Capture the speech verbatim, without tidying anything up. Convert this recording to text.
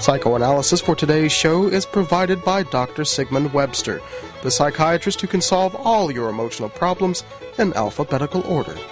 Psychoanalysis for today's show is provided by Doctor Sigmund Webster, the psychiatrist who can solve all your emotional problems in alphabetical order.